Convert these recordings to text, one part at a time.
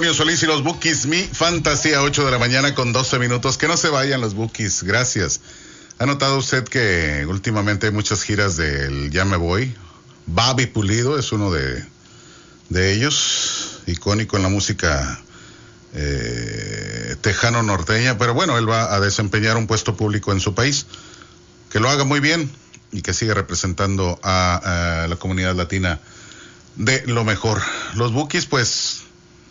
Antonio Solís y los Bukis, mi fantasía, 8 de la mañana con 12 minutos. Que no se vayan los Bukis, gracias. ¿Ha notado usted que últimamente hay muchas giras del Ya Me Voy? Bobby Pulido es uno de ellos, icónico en la música tejano norteña, pero bueno, él va a desempeñar un puesto público en su país. Que lo haga muy bien y que siga representando a la comunidad latina de lo mejor. Los Bukis, pues,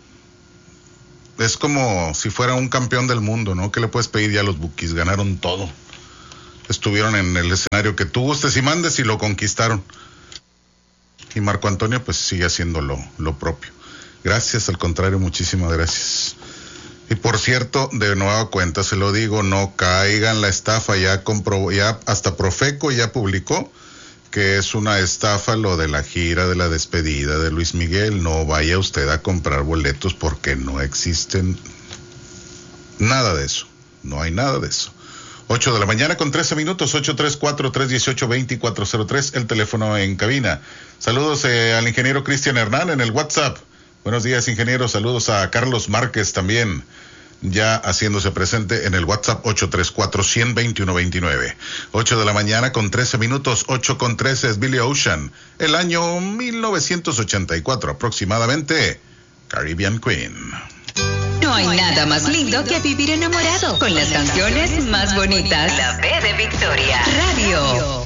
es como si fuera un campeón del mundo, ¿no? ¿Qué le puedes pedir ya a los Bukis? Ganaron todo. Estuvieron en el escenario que tú gustes y mandes y lo conquistaron. Y Marco Antonio, pues, sigue haciendo lo propio. Gracias, al contrario, muchísimas gracias. Y por cierto, de nueva cuenta se lo digo, no caigan en la estafa, ya hasta Profeco ya publicó que es una estafa lo de la gira de la despedida de Luis Miguel. No vaya usted a comprar boletos porque no existen nada de eso, no hay nada de eso. 8 de la mañana con 13 minutos, 834-318-2403, el teléfono en cabina. Saludos al ingeniero Cristian Hernán en el WhatsApp. Buenos días, ingeniero. Saludos a Carlos Márquez también, ya haciéndose presente en el WhatsApp 834-100-2129. 8 de la mañana con 13 minutos, 8 con 13 es Billy Ocean. El año 1984 aproximadamente, Caribbean Queen. No hay nada más lindo que vivir enamorado con las canciones más bonitas. La B de Victoria Radio.